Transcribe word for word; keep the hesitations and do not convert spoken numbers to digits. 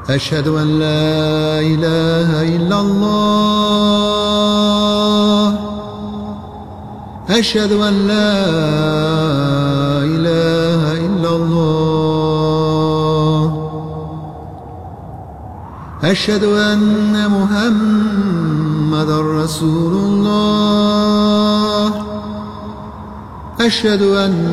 أشهد أن لا إله إلا الله أشهد أن لا إله إلا الله أشهد أن محمدا رسول الله أشهد أن